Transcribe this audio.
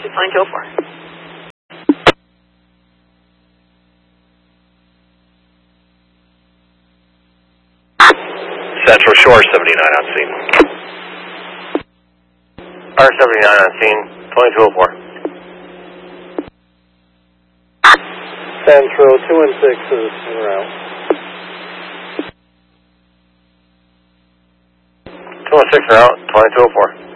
2204. Central Shore 79 on scene. R79 on scene, 2204. Central 216 is en route. 216 en route, 2204.